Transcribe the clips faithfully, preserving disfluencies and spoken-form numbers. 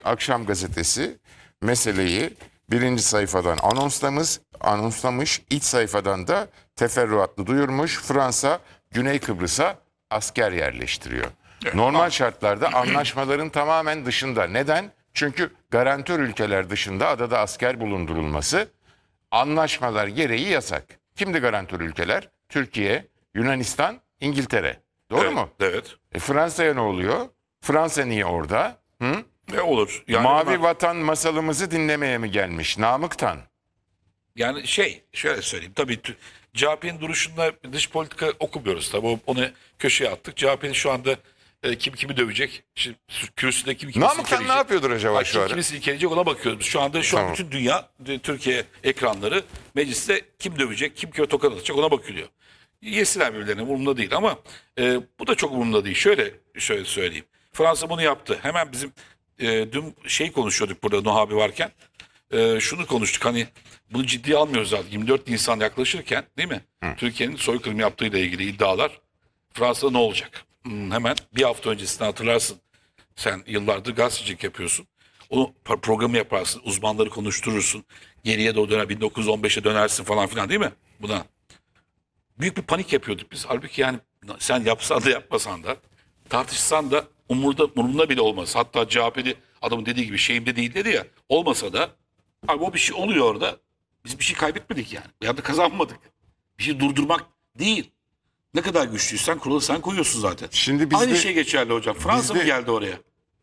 Akşam gazetesi meseleyi birinci sayfadan anonslamış, anonslamış, iç sayfadan da teferruatlı duyurmuş. Fransa Güney Kıbrıs'a asker yerleştiriyor. Normal şartlarda anlaşmaların tamamen dışında. Neden? Çünkü garantör ülkeler dışında adada asker bulundurulması anlaşmalar gereği yasak. Kimdi garantör ülkeler? Türkiye, Yunanistan, İngiltere. Doğru Evet, mu? evet. E, Fransa'ya ne oluyor? Fransa niye orada? Hı? Ne olur? Yani Mavi ama- vatan masalımızı dinlemeye mi gelmiş? Namık'tan. Yani şey, şöyle söyleyeyim. Tabii tü- C H P'nin duruşunda dış politika okumuyoruz tabii. O- Onu köşeye attık. C H P'nin şu anda e, kim kimi dövecek? Şimdi kürsüde kim kimi Namık'tan silkeleyecek? ne yapıyordur acaba Ay, şu kim ara? kimi silkeleyecek ona bakıyoruz. Şu anda şu Tamam. an bütün dünya, e, Türkiye ekranları mecliste kim dövecek, kim kime tokat atacak ona bakılıyor. Yesinler birbirlerine umurumda değil ama e, bu da çok umurumda değil. Şöyle şöyle söyleyeyim. Fransa bunu yaptı. Hemen bizim e, dün şey konuşuyorduk burada Nuh abi varken. Ee, şunu konuştuk hani bunu ciddiye almıyoruz zaten yirmi dört Nisan yaklaşırken değil mi? Türkiye'nin soykırım yaptığıyla ilgili iddialar Fransa'da ne olacak? Hmm, hemen bir hafta öncesini hatırlarsın. Sen yıllardır gazetecilik yapıyorsun. O pro- programı yaparsın, uzmanları konuşturursun. Geriye doğru döner, bin dokuz yüz on beşe dönersin falan filan değil mi? Buna. Büyük bir panik yapıyorduk biz. Halbuki yani sen yapsan da yapmasan da tartışsan da umurda, umurunda bile olmaz. Hatta C H P'li adamın dediği gibi şeyimde değil dedi ya. Olmasa da abi o bir şey oluyor orada. Biz bir şey kaybetmedik yani. Ya da kazanmadık. Bir şey durdurmak değil. Ne kadar güçlüysen kuralı sen koyuyorsun zaten. Şimdi bizde- Aynı şey geçerli hocam. Fransa mı bizde- geldi oraya?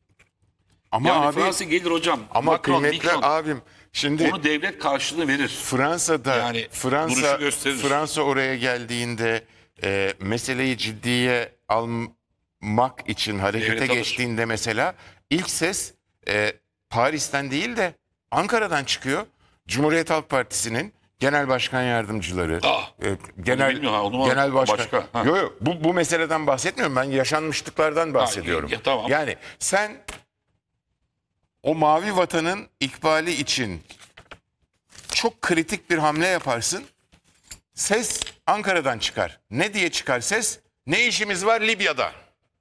Ama Yani abi Fransa gelir hocam. ama Macron, kıymetli Macron. abim şimdi Onu devlet karşılığı verir. Fransa'da Yani Fransa duruşu gösterir. Fransa oraya geldiğinde e, meseleyi ciddiye almak için harekete Devlet alır. geçtiğinde mesela ilk ses e, Paris'ten değil de Ankara'dan çıkıyor. Cumhuriyet Halk Partisi'nin genel başkan yardımcıları, Ah, e, genel bilmiyorum ha, onu genel başkan. başka, ha. Yok yok bu bu meseleden bahsetmiyorum. Ben yaşanmışlıklardan bahsediyorum. ya, tamam. Yani sen o mavi vatanın ikbali için çok kritik bir hamle yaparsın. Ses Ankara'dan çıkar. Ne diye çıkar ses? Ne işimiz var Libya'da?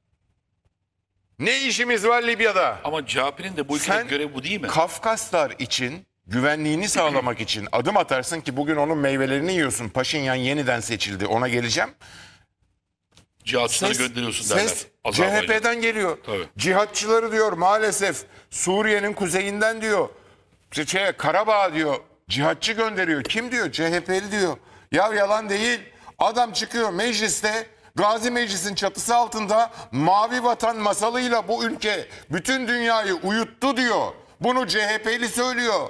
Ne işimiz var Libya'da? Ama C H P'nin de bu ülkede Sen görevi bu değil mi? Kafkaslar için güvenliğini sağlamak için adım atarsın ki bugün onun meyvelerini yiyorsun. Paşinyan yeniden seçildi. Ona geleceğim. Cihatçıları Ses, gönderiyorsun derler. ses Azerbaycan. C H P'den geliyor. Tabii. Cihatçıları diyor maalesef Suriye'nin kuzeyinden diyor. Şey, Karabağ diyor. Cihatçı gönderiyor. Kim diyor? C H P'li diyor. Ya yalan değil. Adam çıkıyor mecliste Gazi Meclis'in çatısı altında mavi vatan masalıyla bu ülke bütün dünyayı uyuttu diyor. Bunu C H P'li söylüyor.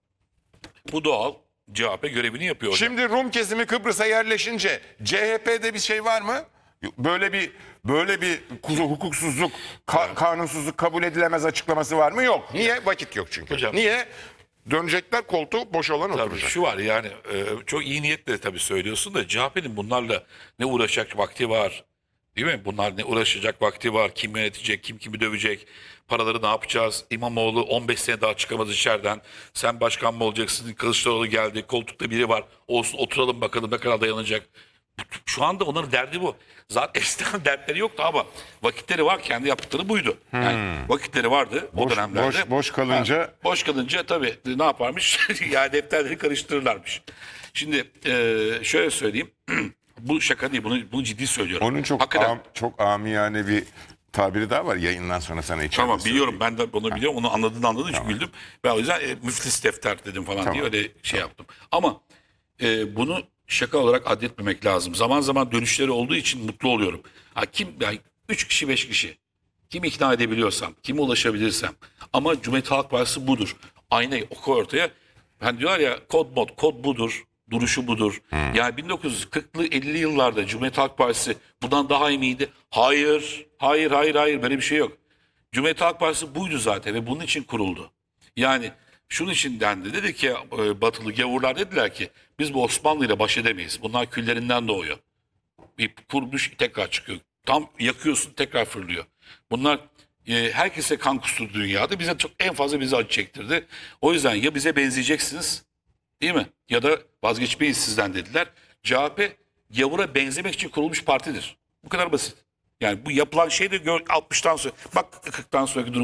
Bu doğal. C H P görevini yapıyor hocam. Şimdi Rum kesimi Kıbrıs'a yerleşince C H P'de bir şey var mı? Böyle bir böyle bir kuzu hukuksuzluk, ka- kanunsuzluk kabul edilemez açıklaması var mı? Yok. Niye? Vakit yok çünkü. Hocam- Niye? Dönecekler koltuğu boş olan Tabii oturacak. şu var yani e, çok iyi niyetle tabii söylüyorsun da C H P'nin bunlarla ne uğraşacak vakti var. Değil mi? Bunlar ne uğraşacak vakti var. Kim yönetecek, kim kimi dövecek. Paraları ne yapacağız? İmamoğlu on beş sene daha çıkamaz içeriden. Sen başkan mı olacaksın? Kılıçdaroğlu geldi. Koltukta biri var. Olsun oturalım bakalım ne kadar dayanacak. Şu anda onların derdi bu. Zaten eskiden dertleri yoktu ama vakitleri var, kendi yaptıkları buydu. Yani vakitleri vardı o Boş- dönemlerde. boş- boş kalınca- Ha, boş kalınca tabii ne yaparmış? Yani defterleri karıştırırlarmış. Şimdi e, şöyle söyleyeyim. Bu şaka değil, bunu, bunu ciddi söylüyorum. Onun çok Hakikaten. am, çok amiyane bir tabiri daha var yayından sonra sana içeride. Tamam söyleyeyim. biliyorum, ben de bunu biliyorum, onu anladığını anladım çünkü güldüm. Ben o yüzden e, müflis defter dedim falan Tamam. diye öyle şey yaptım. Ama e, bunu şaka olarak addetmemek lazım. Zaman zaman dönüşleri olduğu için mutlu oluyorum. Ha, kim, yani üç kişi beş kişi kimi ikna edebiliyorsam, kime ulaşabilirsem ama Cumhuriyet Halk Partisi budur. Aynayı oku ortaya. Ben diyorlar ya kod mod, kod budur. Duruşu budur. Yani bin dokuz yüz kırklı elli yıllarda Cumhuriyet Halk Partisi bundan daha iyi miydi? Hayır. Hayır, hayır, hayır. Böyle bir şey yok. Cumhuriyet Halk Partisi buydu zaten ve bunun için kuruldu. Yani şunun için dendi. Dedi ki e, batılı gavurlar dediler ki biz bu Osmanlı ile baş edemeyiz. Bunlar küllerinden doğuyor. Bir kurmuş tekrar çıkıyor. Tam yakıyorsun tekrar fırlıyor. Bunlar e, herkese kan kusturdu dünyada. Bize çok en fazla bizi acı çektirdi. O yüzden ya bize benzeyeceksiniz değil mi? Ya da vazgeçmeyiz sizden dediler. C H P gavura benzemek için kurulmuş partidir. Bu kadar basit. Yani bu yapılan şey de gör, altmıştan sonra bak kırktan sonraki durumla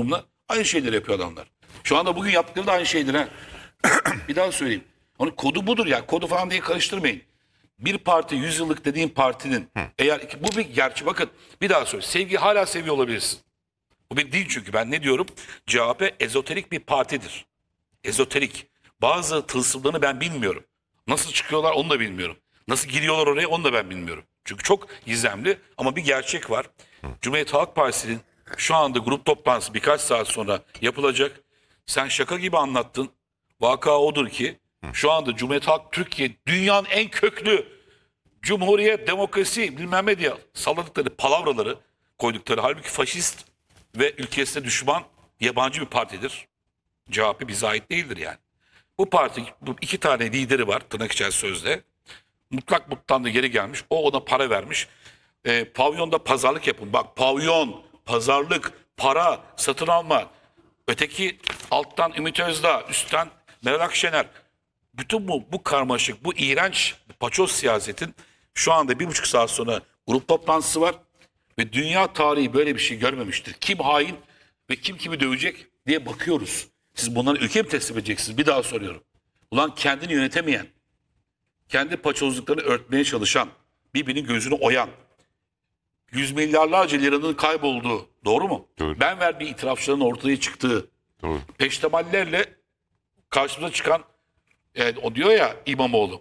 Aynı şeyleri yapıyor adamlar. Şu anda bugün yaptıkları da aynı şeydir ha. Bir daha söyleyeyim. Onun kodu budur ya. Kodu falan diye karıştırmayın. Bir parti yüz yıllık dediğim partinin eğer bu bir gerçi bakın bir daha söyleyeyim. Sevgi hala seviyor olabilirsin. Bu bir değil çünkü ben ne diyorum? C H P ezoterik bir partidir. Ezoterik. Bazı tılsımlarını ben bilmiyorum. Nasıl çıkıyorlar onu da bilmiyorum. Nasıl giriyorlar oraya onu da ben bilmiyorum. Çünkü çok gizemli ama bir gerçek var. Cumhuriyet Halk Partisi'nin şu anda grup toplantısı birkaç saat sonra yapılacak. Sen şaka gibi anlattın. Vaka odur ki şu anda Cumhuriyet Halk Türkiye dünyanın en köklü Cumhuriyet, demokrasi bilmem ne diye salladıkları palavraları koydukları halbuki faşist ve ülkesine düşman yabancı bir partidir. C H P bize ait değildir yani. Bu parti bu iki tane lideri var tırnak içerisinde sözde. Mutlak mutludan da geri gelmiş. O ona para vermiş. E, pavyonda pazarlık yapın. Bak pavyon, pazarlık, para, satın alma. Öteki alttan Ümit Özdağ, üstten Meral Akşener. Bütün bu, bu karmaşık, bu iğrenç paçoz siyasetin şu anda bir buçuk saat sonra grup toplantısı var. Ve dünya tarihi böyle bir şey görmemiştir. Kim hain ve kim kimi dövecek diye bakıyoruz. Siz bunları ülke mi teslim edeceksiniz? Bir daha soruyorum. Ulan kendini yönetemeyen, kendi paçozluklarını örtmeye çalışan, birbirinin gözünü oyan, yüz milyarlarca liranın kaybolduğu, doğru mu? Doğru. Ben verdiği itirafçıların ortaya çıktığı, Doğru. peştemallerle karşımıza çıkan, yani o diyor ya İmamoğlu,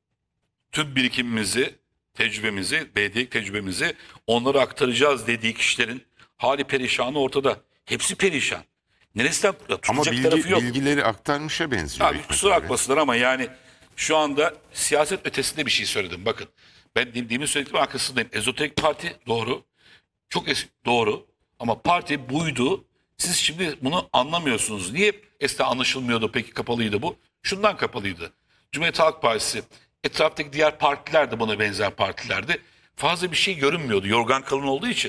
tüm birikimimizi, tecrübemizi, belediyelik tecrübemizi onlara aktaracağız dediği kişilerin hali perişanı ortada. Hepsi perişan. Neresinden tutacak Ama tarafı bilgi, yok. bilgileri aktarmışa benziyor. Abi Hikmet kusura abi. bakmasınlar ama yani şu anda siyaset ötesinde bir şey söyledim. Bakın ben demin söylediklerim arkasındayım. Ezoterik parti doğru. Çok eski doğru. Ama parti buydu. Siz şimdi bunu anlamıyorsunuz. Niye eskiden anlaşılmıyordu peki kapalıydı bu? Şundan kapalıydı. Cumhuriyet Halk Partisi etraftaki diğer partiler de buna benzer partilerdi. Fazla bir şey görünmüyordu. Yorgan kalın olduğu için.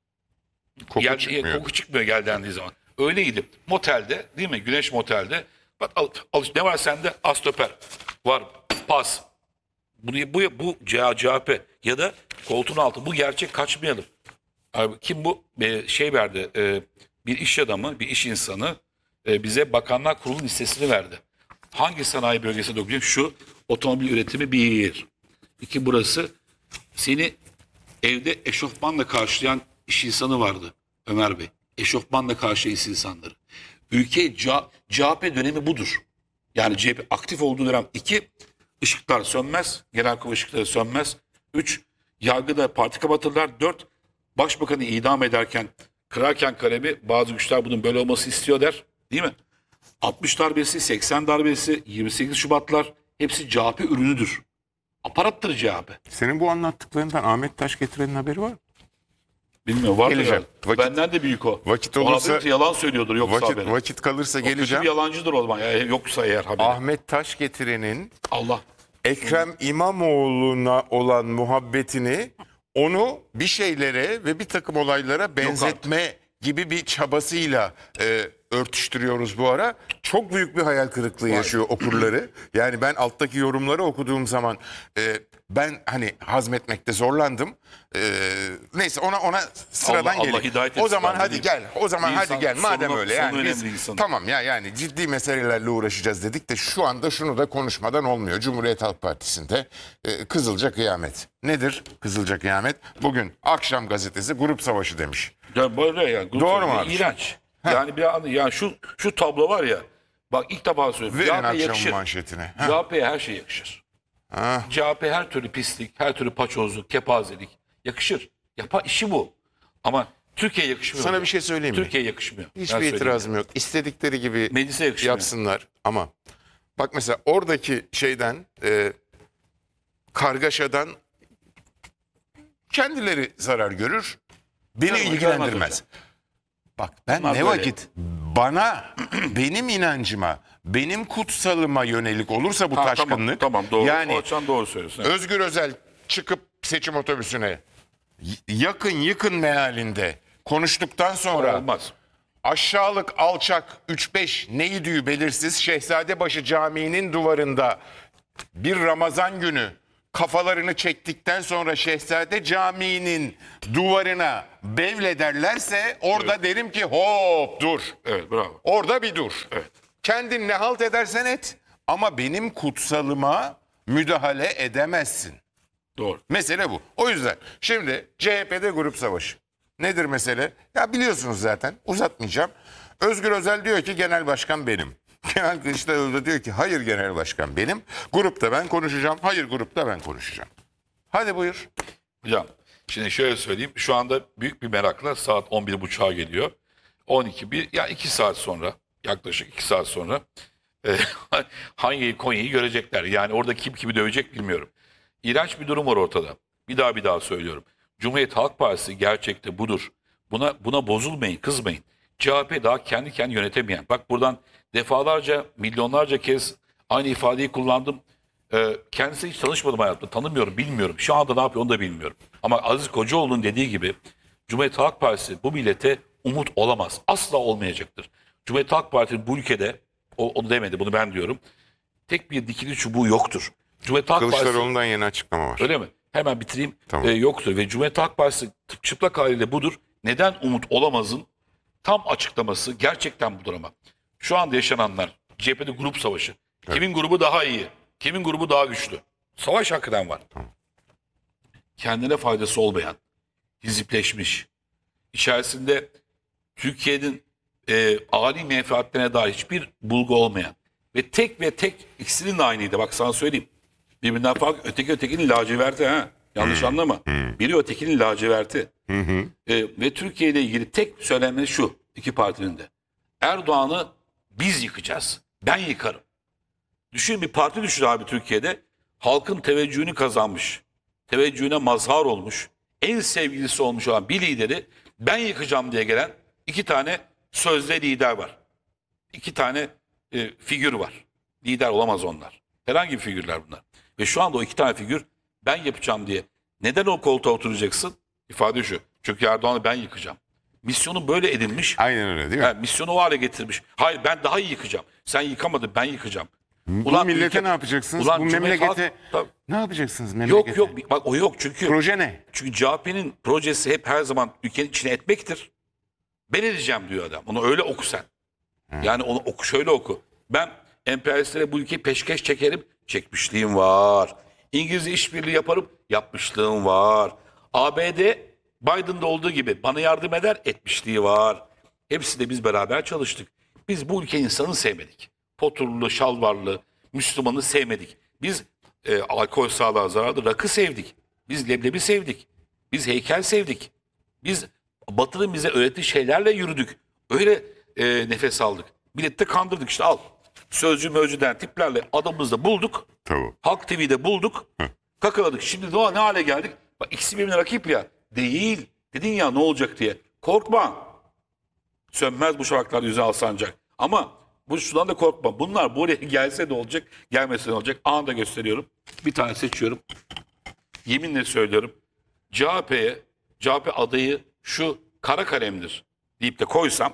Koku Gel- çıkmıyor. Koku çıkmıyor gel dendiği zaman. Öyleydi. Motelde değil mi? Güneş motelde. Bak al, al, ne var sende? Astöper. Var. Pas. Bunu, bu, bu C H P ya da koltuğun altı. Bu gerçek kaçmayalım. Abi, kim bu? Ee, şey verdi. e, bir iş adamı, bir iş insanı e, bize Bakanlar Kurulu listesini verdi. Hangi sanayi bölgesine dokunuyor? Şu otomobil üretimi bir. İki burası. Seni evde eşofmanla karşılayan iş insanı vardı Ömer Bey. Eşofmanla karşılayan iş insanları. Ülke C H P dönemi budur. Yani C H P aktif olduğu dönem iki, ışıklar sönmez. Genelkurmay ışıkları sönmez. Üç, yargıda parti kapatırlar. Dört, başbakanı idam ederken, kırarken kalemi bazı güçler bunun böyle olması istiyor der. Değil mi? altmış darbesi, seksen darbesi, yirmi sekiz Şubatlar hepsi C H P ürünüdür. Aparattır C H P. Senin bu anlattıklarından Ahmet Taş getirenin haberi var mı? Bilmiyorum var Geleceğim. mı? Vakit- Benden de büyük o. vakit Ona olursa- benimse yalan söylüyordur yoksa Vakit, haberi. vakit kalırsa O kötü geleceğim. bir yalancıdır o zaman. Yani yoksa eğer haberi. Ahmet Taş getirenin Allah. Ekrem İmamoğlu'na olan muhabbetini onu bir şeylere ve bir takım olaylara benzetme gibi bir çabasıyla e, örtüştürüyoruz bu ara. Çok büyük bir hayal kırıklığı yaşıyor okurları. Yani ben alttaki yorumları okuduğum zaman e, ben hani hazmetmekte zorlandım. E, neyse ona ona sıradan Allah- Allah gelin. hidayet O etsin zaman abi, hadi değil. gel. O zaman Bir hadi insan gel. Madem sonu- öyle sonu yani biz önemli insanın. tamam ya yani ciddi meselelerle uğraşacağız dedik de şu anda şunu da konuşmadan olmuyor. Cumhuriyet Halk Partisi'nde e, Kızılca Kıyamet. Nedir Kızılca Kıyamet? Bugün Akşam Gazetesi grup savaşı demiş. Ya böyle ya. grup Doğru mu savaşı abi? İğrenç. Yani bir an, yani şu şu tablo var ya. Bak ilk defa söylüyorum. Verin C H P akşamın yakışır. manşetine. C H P'ye her şey yakışır. Ha. C H P her türlü pislik, her türlü paçozluk, kepazelik yakışır. Yapa işi bu. Ama Türkiye'ye yakışmıyor. Sana bu. bir şey söyleyeyim mi? Türkiye'ye yakışmıyor. Ben Hiçbir söyleyeyim itirazım yok. İstedikleri gibi Meclise yakışmıyor. yapsınlar ama bak mesela oradaki şeyden e, kargaşadan kendileri zarar görür. Beni Görmez, ilgilendirmez. görmez Bak ben Bunlar ne böyle. vakit bana, benim inancıma, benim kutsalıma yönelik olursa bu Ha, taşkınlık. Tamam, tamam doğru. Yani O açıdan doğru söylüyorsun. Evet. Özgür Özel çıkıp seçim otobüsüne y- yakın yıkın mealinde konuştuktan sonra Olmaz. aşağılık, alçak, üç beş neydi belirsiz Şehzadebaşı Camii'nin duvarında bir Ramazan günü kafalarını çektikten sonra Şehzade Camii'nin duvarına bevlederlerse orada derim ki hop dur. Evet, bravo. Orada bir dur. Evet. Kendin ne halt edersen et ama benim kutsalıma müdahale edemezsin. Doğru. Mesele bu. O yüzden şimdi C H P'de grup savaşı. Nedir mesele? Ya biliyorsunuz zaten, uzatmayacağım. Özgür Özel diyor ki genel başkan benim. Kemal Kılıçdaroğlu da diyor ki hayır genel başkan benim. Grupta ben konuşacağım. Hayır grupta ben konuşacağım. Hadi buyur. Hocam şimdi şöyle söyleyeyim. Şu anda büyük bir merakla saat on bir buçuğa geliyor. on iki bir ya iki saat sonra, yaklaşık iki saat sonra e, hangi Konya'yı görecekler. Yani orada kim kimi dövecek bilmiyorum. İğrenç bir durum var ortada. Bir daha bir daha söylüyorum. Cumhuriyet Halk Partisi gerçekte budur. Buna buna bozulmayın, kızmayın. C H P daha kendi kendini yönetemeyen. Bak buradan defalarca, milyonlarca kez aynı ifadeyi kullandım. Ee, kendisi hiç tanışmadım hayatımda. Tanımıyorum, bilmiyorum. Şu anda ne yapıyor onu da bilmiyorum. Ama Aziz Kocaoğlu'nun dediği gibi Cumhuriyet Halk Partisi bu millete umut olamaz. Asla olmayacaktır. Cumhuriyet Halk Partisi'nin bu ülkede, o, onu demedi bunu ben diyorum. Tek bir dikili çubuğu yoktur. Cumhuriyet Halk Partisi... Kılıçdaroğlu'ndan yeni açıklama var. Öyle mi? Hemen bitireyim. Tamam. Ee, yoktur ve Cumhuriyet Halk Partisi çıplak haliyle budur. Neden umut olamazın tam açıklaması gerçekten budur ama. Şu anda yaşananlar C H P'de grup savaşı. Kimin grubu daha iyi? Kimin grubu daha güçlü? Savaş hakikaten var. Tamam. Kendine faydası olmayan, hizipleşmiş, içerisinde Türkiye'nin e, âli menfaatlerine dair hiçbir bulgu olmayan ve tek ve tek ikisinin de aynıydı. Bak sana söyleyeyim. Birbirinden farklı. Öteki ötekinin laciverti ha. Yanlış Hmm. anlama. Biri ötekinin laciverti. Hı hı. E, ve Türkiye ile ilgili tek söylenme şu iki partinin de. Erdoğan'ı biz yıkacağız. Ben yıkarım. Düşün bir parti düşün abi Türkiye'de. Halkın teveccühünü kazanmış. Teveccühüne mazhar olmuş. En sevgilisi olmuş olan bir lideri ben yıkacağım diye gelen iki tane sözde lider var. İki tane e, figür var. Lider olamaz onlar. Herhangi bir figürler bunlar. Ve şu anda o iki tane figür ben yapacağım diye. Neden o koltuğa oturacaksın? İfade şu. Çünkü Erdoğan'ı ben yıkacağım. Misyonu böyle edinmiş. Aynen öyle değil mi? Yani misyonu o hale getirmiş. Hayır ben daha iyi yıkacağım. Sen yıkamadın ben yıkacağım. Bu millete ülke- ne yapacaksınız? Ulan Bu Cumhuriyet memlekete Halk- Tabii. ne yapacaksınız memlekete? Yok yok bak o yok çünkü. Proje ne? Çünkü C H P'nin projesi hep her zaman ülkenin içine etmektir. Ben edeceğim diyor adam. Onu öyle oku sen. Yani onu oku şöyle oku. Ben emperyalistlere bu ülkeyi peşkeş çekerim. Çekmişliğim var. İngilizce işbirliği yaparım. Yapmışlığım var. A B D Biden'da olduğu gibi bana yardım eder etmişliği var. Hepsi de biz beraber çalıştık. Biz bu ülke insanı sevmedik. Poturlu, şalvarlı, Müslümanı sevmedik. Biz e, alkol sağlığa zararlı rakı sevdik. Biz leblebi sevdik. Biz heykel sevdik. Biz Batı'nın bize öğrettiği şeylerle yürüdük. Öyle e, nefes aldık. Milleti de kandırdık işte al. Sözcü mözcüden tiplerle adamımızı da bulduk. Tamam. Halk T V'de bulduk. Kakaladık. Şimdi ne, ne hale geldik? Bak ikisi birbirine rakip ya. Değil. Dedin ya ne olacak diye. Korkma. Sönmez bu şafaklar yüze alsancak. Ama bu şundan da korkma. Bunlar buraya gelse de olacak, gelmese de olacak. Anında gösteriyorum. Bir tane seçiyorum. Yeminle söylüyorum. C H P'ye, C H P adayı şu kara kalemdir deyip de koysam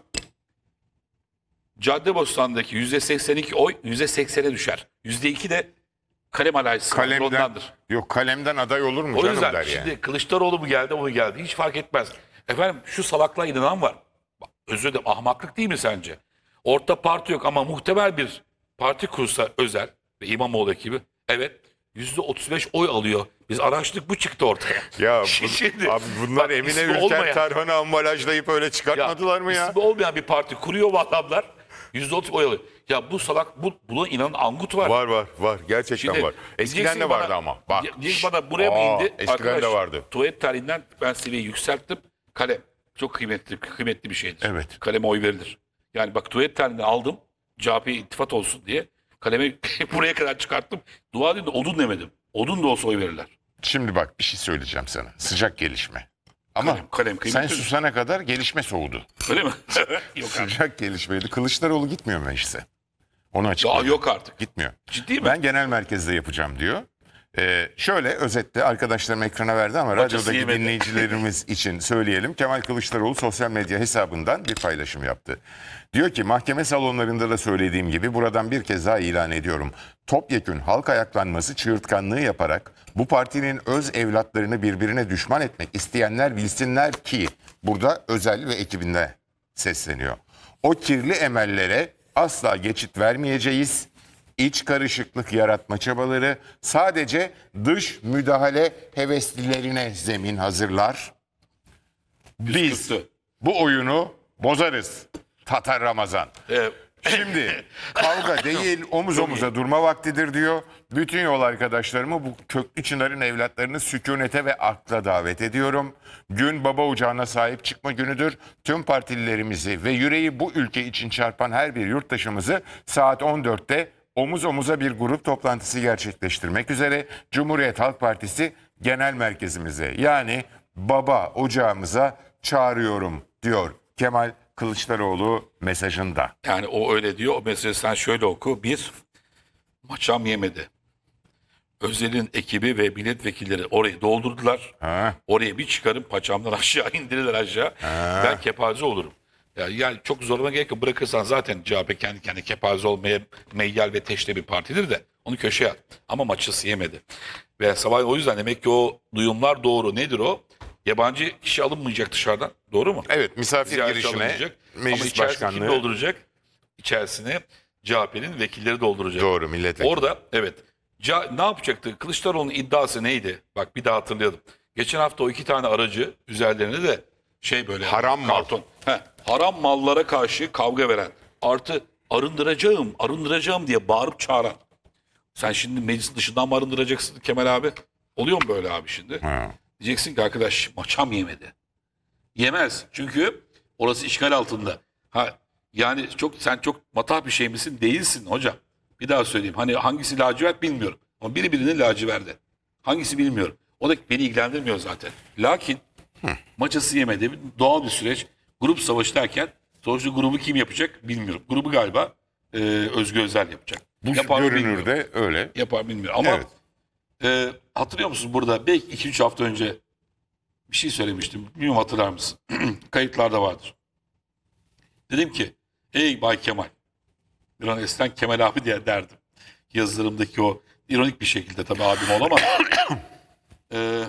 Caddebostan'daki yüzde seksen iki oy yüzde seksene düşer. yüzde iki de kalem alerjisi var, Kalemden, ondandır. yok kalemden aday olur mu O canım yüzden der şimdi yani. Kılıçdaroğlu mu geldi o mu geldi hiç fark etmez. Efendim şu salaklığa inanan var. Bak, özür dilerim ahmaklık değil mi sence? Orta parti yok ama muhtemel bir parti kursa Özel ve İmamoğlu ekibi evet yüzde otuz beş oy alıyor. Biz araştırdık bu çıktı ortaya. Ya bu- Şimdi, abi bunlar bak, Emine ismi Ülker olmayan- Tarhan'ı ambalajlayıp öyle çıkartmadılar mı ya? İsmi olmayan bir parti kuruyor bu adamlar. yüzde otuz oy alıyor. Ya bu salak bu, buna inanan angut var. Var var var gerçekten Şimdi var. Eskiden diyeceksin de vardı bana- ama. Bak. Diyeceksin bana buraya mı Aa, indi? Eskiden de vardı. Tuvalet tarihinden ben seviyeyi yükselttim. Kalem çok kıymetli kıymetli bir şeydir. Evet. Kaleme oy verilir. Yani bak tuvalet tarihinden aldım. C H P'ye ittifak olsun diye. Kalemi buraya kadar çıkarttım. Dua edin de odun demedim. Odun da olsa oy verirler. Şimdi bak bir şey söyleyeceğim sana. Sıcak gelişme. Ama Kalem, kalem sen kıymetli. susana kadar gelişme soğudu. Öyle mi? Yok abi. Sıcak gelişmeydi. Kılıçdaroğlu gitmiyor meclise. Onu açıkladı. Ya yok artık. Gitmiyor. Ciddi mi? Ben genel merkezde yapacağım diyor. Ee, şöyle özetle arkadaşlarım ekrana verdi ama Maçı radyodaki siyemedi. dinleyicilerimiz için söyleyelim. Kemal Kılıçdaroğlu sosyal medya hesabından bir paylaşım yaptı. Diyor ki mahkeme salonlarında da söylediğim gibi buradan bir kez daha ilan ediyorum. Topyekün halk ayaklanması çığırtkanlığı yaparak bu partinin öz evlatlarını birbirine düşman etmek isteyenler bilsinler ki burada Özel ve ekibinde sesleniyor. O kirli emellere asla geçit vermeyeceğiz. İç karışıklık yaratma çabaları sadece dış müdahale heveslilerine zemin hazırlar. Biz Püskürttü. bu oyunu bozarız. Tatar Ramazan. Evet. Şimdi kavga değil omuz omuza durma vaktidir diyor. Bütün yol arkadaşlarımı bu köklü çınarın evlatlarını sükunete ve akla davet ediyorum. Gün baba ocağına sahip çıkma günüdür. Tüm partililerimizi ve yüreği bu ülke için çarpan her bir yurttaşımızı saat on dörtte omuz omuza bir grup toplantısı gerçekleştirmek üzere Cumhuriyet Halk Partisi genel merkezimize yani baba ocağımıza çağırıyorum diyor Kemal Kılıçdaroğlu mesajında. Yani o öyle diyor. O mesajı sen şöyle oku. Bir, maçam yemedi. Özel'in ekibi ve milletvekilleri orayı doldurdular. Ha. Oraya bir çıkarım paçamdan aşağı indirirler aşağı. Ben kepaze olurum. Yani, yani çok zorlama gerek yok. Bırakırsan zaten C H P kendi kendine kepaze olmaya meyyal ve teşne bir partidir de onu köşeye at. Ama maçısı yemedi. Ve sabah o yüzden demek ki o duyumlar doğru. Nedir o? Yabancı kişi alınmayacak dışarıdan. Doğru mu? Evet, misafir Ziyaretçi girişine alınmayacak. Ama meclis içerisine başkanlığı. kim dolduracak? İçerisine C H P'nin vekilleri dolduracak. Doğru, milletvekili. Orada evet. Ca- ne yapacaktı? Kılıçdaroğlu'nun iddiası neydi? Bak bir daha hatırlayalım. Geçen hafta o iki tane aracı üzerlerine de şey böyle Haram mal. karton. He, haram mallara karşı kavga veren. Artı arındıracağım, arındıracağım diye bağırıp çağıran. Sen şimdi meclisin dışından mı arındıracaksın Kemal abi? Oluyor mu böyle abi şimdi? Ha. Diyeceksin ki arkadaş maçam yemedi. Yemez. Çünkü orası işgal altında. Ha yani çok sen çok matah bir şey misin? Değilsin hocam. Bir daha söyleyeyim. Hani hangisi lacivert bilmiyorum. Ama biri birinin laciverdi. Hangisi bilmiyorum. O da beni ilgilendirmiyor zaten. Lakin maçası yemedi. Doğal bir süreç. Grup savaşı derken sonuçta grubu kim yapacak bilmiyorum. Grubu galiba e, Özgür Özel yapacak. Bu Yapar mı bilmiyorum. görünürde öyle. Yapar bilmiyorum. Ama Evet. e, hatırlıyor musun burada belki iki üç hafta önce bir şey söylemiştim. Bilmiyorum hatırlar mısın? Kayıtlarda vardır. Dedim ki ey Bay Kemal. Bir an eskiden Kemal abi diye derdim. Yazılarımdaki o ironik bir şekilde tabii abim olamaz. Ee,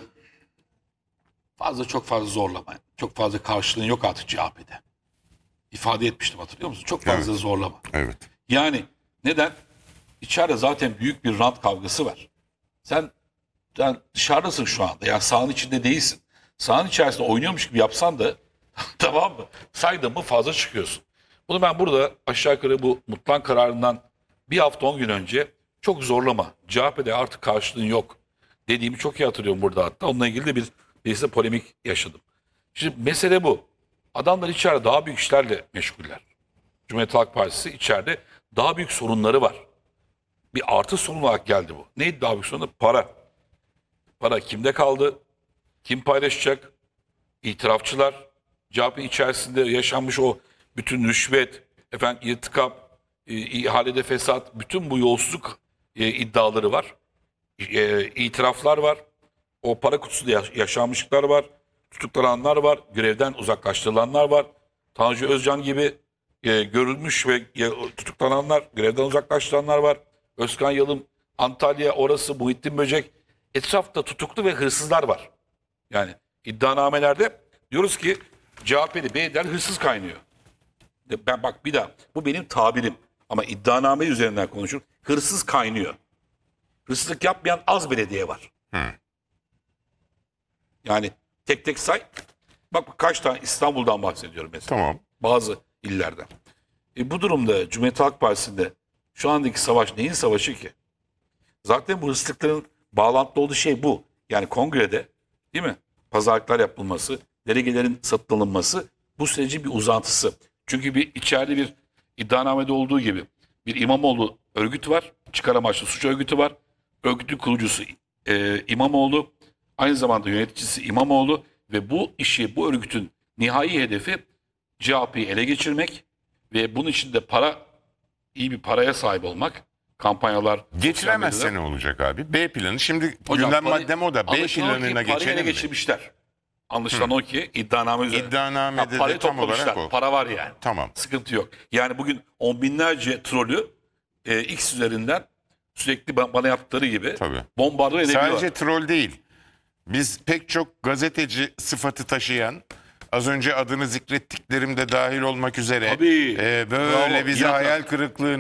fazla çok fazla zorlama. Çok fazla karşılığın yok artık C H P'de. İfade etmiştim hatırlıyor musun? Çok fazla zorlama. Evet. Yani neden? İçeride zaten büyük bir rant kavgası var. Sen, sen dışarıdasın şu anda. Yani sahanın içinde değilsin. Sahanın içerisinde oynuyormuş gibi yapsan da tamam mı? Saydın mı fazla çıkıyorsun. Bunu ben burada aşağı yukarı bu mutlak kararından bir hafta on gün önce çok zorlama. C H P'de artık karşılığın yok dediğimi çok iyi hatırlıyorum burada hatta. Onunla ilgili de bir birisi polemik yaşadım. Şimdi mesele bu. Adamlar içeride daha büyük işlerle meşguller. Cumhuriyet Halk Partisi içeride daha büyük sorunları var. Bir artı sorun olarak geldi bu. Neydi daha büyük sorunu? Para. Para kimde kaldı? Kim paylaşacak? İtirafçılar. C H P içerisinde yaşanmış o bütün rüşvet, efendim irtikap, e, ihalede fesat, bütün bu yolsuzluk e, iddiaları var. E, itiraflar var. O para kutusunda yaş- yaşanmışlıklar var. Tutuklananlar var. Görevden uzaklaştırılanlar var. Tanju Özcan gibi e, görülmüş ve e, tutuklananlar, görevden uzaklaştırılanlar var. Özkan Yalım, Antalya orası, Muhittin Böcek. Etrafta tutuklu ve hırsızlar var. Yani iddianamelerde diyoruz ki C H P'li beyler hırsız kaynıyor. Ben bak bir daha bu benim tabirim ama iddianame üzerinden konuşurum. Hırsız kaynıyor. Hırsızlık yapmayan az belediye var. Yani tek tek say. Bak kaç tane İstanbul'dan bahsediyorum mesela. Tamam. Bazı illerden. E bu durumda Cumhuriyet Halk Partisi'nde şu andaki savaş neyin savaşı ki? Zaten bu hırsızlıkların bağlantılı olduğu şey bu. Yani kongrede değil mi? Pazarlıklar yapılması, delegelerin satın alınması bu sürecin bir uzantısı. Çünkü bir içeride bir iddianamede olduğu gibi bir İmamoğlu örgütü var. Çıkar amaçlı suç örgütü var. Örgütün kurucusu e, İmamoğlu. Aynı zamanda yöneticisi İmamoğlu ve bu işi, bu örgütün nihai hedefi C H P'yi ele geçirmek ve bunun için de para, iyi bir paraya sahip olmak, kampanyalar. sosyal Geçiremezse medyada. ne olacak abi? B planı. Şimdi Hocam, gündem parayı- maddem o da. B anlaşılan o ki planına parayı ele geçelim mi? geçirmişler. Anlaşılan o ki iddianame üzerine. İddianamede de parayı tam olarak toplamışlar. o. Para var yani. Tamam. Sıkıntı yok. Yani bugün on binlerce trolü e, X üzerinden sürekli ba- bana yaptıkları gibi Tabii. bombardıman edebiliyorlar. Sadece troll değil. Biz pek çok gazeteci sıfatı taşıyan, az önce adını zikrettiklerim de dahil olmak üzere Tabii. e, böyle Bravo. bize İyi hayal hatırlattın. kırıklığına